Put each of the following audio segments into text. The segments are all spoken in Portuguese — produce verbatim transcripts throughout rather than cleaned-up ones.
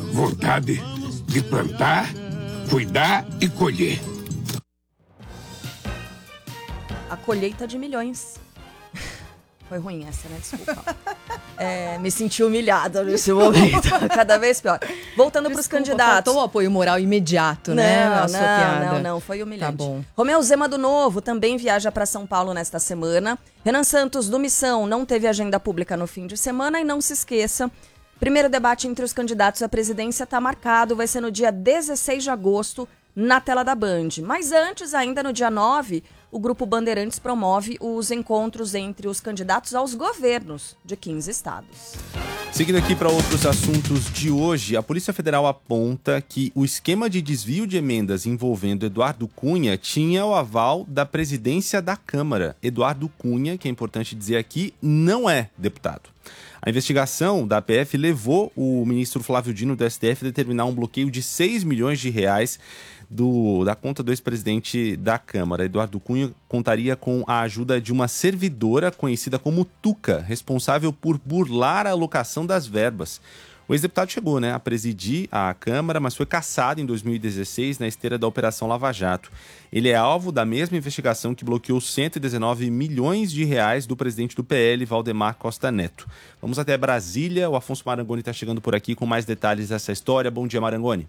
vontade de plantar, cuidar e colher. A colheita de milhões. Foi ruim essa, né? Desculpa. É, me senti humilhada nesse momento. Cada vez pior. Voltando para os candidatos. Faltou o apoio moral imediato, né? Não, A não, sua piada. não, não. Foi humilhante. Tá bom. Romeu Zema do Novo também viaja para São Paulo nesta semana. Renan Santos do Missão não teve agenda pública no fim de semana. E não se esqueça, primeiro debate entre os candidatos à presidência está marcado. Vai ser no dia dezesseis de agosto, na tela da Band. Mas antes, ainda no dia nove, o Grupo Bandeirantes promove os encontros entre os candidatos aos governos de quinze estados. Seguindo aqui para outros assuntos de hoje, a Polícia Federal aponta que o esquema de desvio de emendas envolvendo Eduardo Cunha tinha o aval da presidência da Câmara. Eduardo Cunha, que é importante dizer aqui, não é deputado. A investigação da A P F levou o ministro Flávio Dino do S T F a determinar um bloqueio de seis milhões de reais do, da conta do ex-presidente da Câmara. Eduardo Cunha contaria com a ajuda de uma servidora conhecida como Tuca, responsável por burlar a alocação das verbas. O ex-deputado chegou, né, a presidir a Câmara, mas foi cassado em dois mil e dezesseis na esteira da Operação Lava Jato. Ele é alvo da mesma investigação que bloqueou cento e dezenove milhões de reais do presidente do P L, Valdemar Costa Neto. Vamos até Brasília. O Afonso Marangoni está chegando por aqui com mais detalhes dessa história. Bom dia, Marangoni.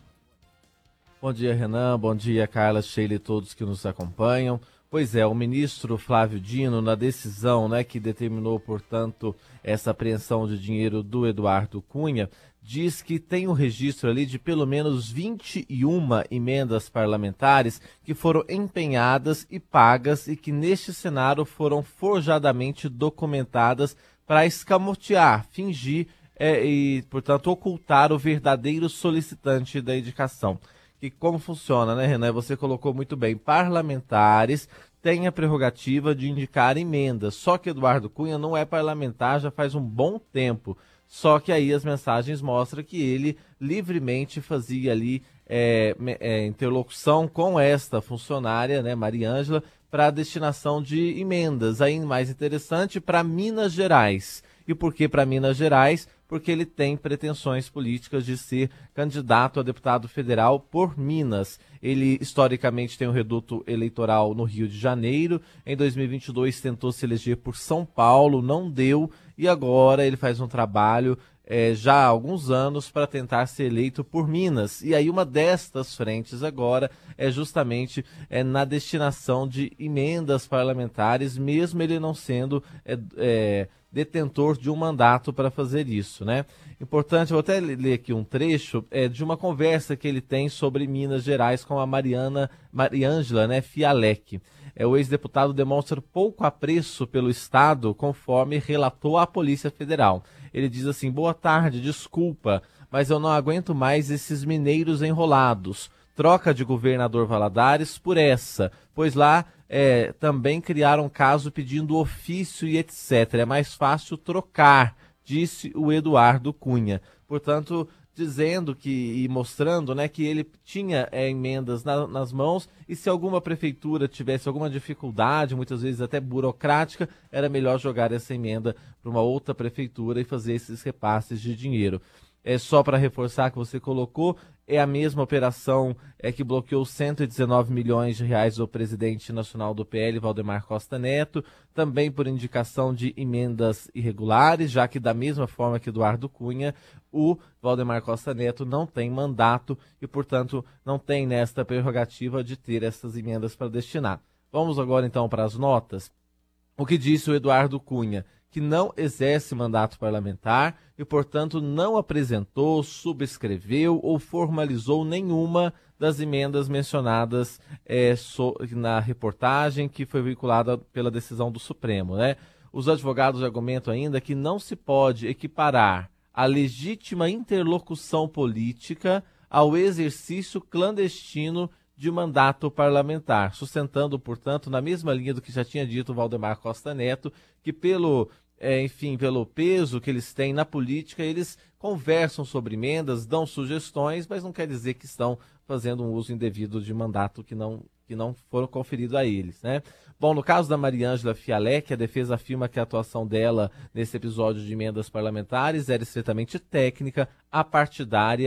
Bom dia, Renan. Bom dia, Carla, Sheila e todos que nos acompanham. Pois é, o ministro Flávio Dino, na decisão, né, que determinou, portanto, essa apreensão de dinheiro do Eduardo Cunha, diz que tem um registro ali de pelo menos vinte e uma emendas parlamentares que foram empenhadas e pagas e que neste cenário foram forjadamente documentadas para escamotear, fingir é, e, portanto, ocultar o verdadeiro solicitante da indicação. E como funciona, né, Renan? Você colocou muito bem. Parlamentares têm a prerrogativa de indicar emendas. Só que Eduardo Cunha não é parlamentar já faz um bom tempo. Só que aí as mensagens mostram que ele livremente fazia ali é, é, interlocução com esta funcionária, né, Mariângela, para a destinação de emendas. Aí, mais interessante, para Minas Gerais. E por que para Minas Gerais? Porque ele tem pretensões políticas de ser candidato a deputado federal por Minas. Ele, historicamente, tem um reduto eleitoral no Rio de Janeiro. Em dois mil e vinte e dois, tentou se eleger por São Paulo, não deu. E agora ele faz um trabalho é, já há alguns anos para tentar ser eleito por Minas. E aí uma destas frentes agora é justamente é, na destinação de emendas parlamentares, mesmo ele não sendo é, é, detentor de um mandato para fazer isso, né? Importante, eu vou até ler aqui um trecho é, de uma conversa que ele tem sobre Minas Gerais com a Mariana, Mariângela, né, Fialec. É, o ex-deputado demonstra pouco apreço pelo Estado, conforme relatou à Polícia Federal. Ele diz assim: boa tarde, desculpa, mas eu não aguento mais esses mineiros enrolados. Troca de governador Valadares por essa, pois lá é, também criaram caso pedindo ofício e etcétera. É mais fácil trocar, disse o Eduardo Cunha. Portanto, dizendo que e mostrando, né, que ele tinha é, emendas na, nas mãos e se alguma prefeitura tivesse alguma dificuldade, muitas vezes até burocrática, era melhor jogar essa emenda para uma outra prefeitura e fazer esses repasses de dinheiro. É só para reforçar que você colocou, é a mesma operação é, que bloqueou cento e dezenove milhões de reais do presidente nacional do P L, Valdemar Costa Neto, também por indicação de emendas irregulares, já que da mesma forma que Eduardo Cunha, o Valdemar Costa Neto não tem mandato e, portanto, não tem nesta prerrogativa de ter essas emendas para destinar. Vamos agora então para as notas. O que disse o Eduardo Cunha? Que não exerce mandato parlamentar e, portanto, não apresentou, subscreveu ou formalizou nenhuma das emendas mencionadas é, so, na reportagem que foi veiculada pela decisão do Supremo, né? Os advogados argumentam ainda que não se pode equiparar a legítima interlocução política ao exercício clandestino de mandato parlamentar, sustentando, portanto, na mesma linha do que já tinha dito Valdemar Costa Neto, que pelo É, enfim, pelo peso que eles têm na política, eles conversam sobre emendas, dão sugestões, mas não quer dizer que estão fazendo um uso indevido de mandato que não, que não foram conferido a eles, né? Bom, no caso da Mariângela Fialec, a defesa afirma que a atuação dela nesse episódio de emendas parlamentares era estritamente técnica, apartidária